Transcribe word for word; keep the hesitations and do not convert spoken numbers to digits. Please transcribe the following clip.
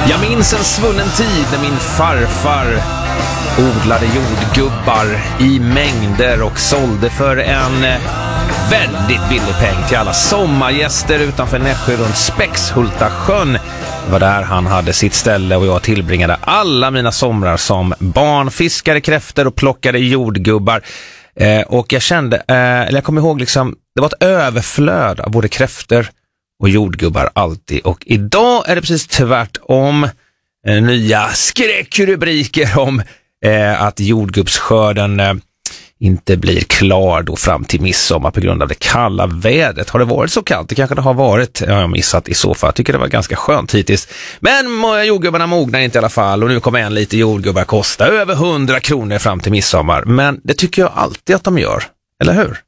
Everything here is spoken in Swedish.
Jag minns en svunnen tid när min farfar odlade jordgubbar i mängder och sålde för en väldigt billig peng till alla sommargäster utanför Nässjö runt Späckshulta sjön. Det var där han hade sitt ställe och jag tillbringade alla mina somrar som barn, fiskade kräftor och plockade jordgubbar. Eh, och jag kände, eh, eller jag kommer ihåg liksom, det var ett överflöd av både kräftor och jordgubbar alltid. Och idag är det precis tvärtom. Eh, nya skräckrubriker om eh, att jordgubbsskörden eh, inte blir klar då fram till midsommar på grund av det kalla vädret. Har det varit så kallt? Det kanske det har varit. Jag har missat i så fall. Jag tycker det var ganska skönt hittills. Men jordgubbarna mognar inte i alla fall. Och nu kommer en lite jordgubbar kosta över hundra kronor fram till midsommar. Men det tycker jag alltid att de gör. Eller hur?